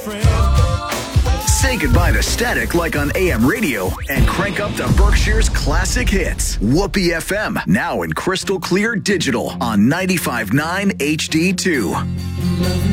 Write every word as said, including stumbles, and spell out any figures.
friend. Say goodbye to static like on A M radio and crank up to Berkshire's classic hits. Whoopee F M, now in crystal clear digital on ninety-five point nine H D two.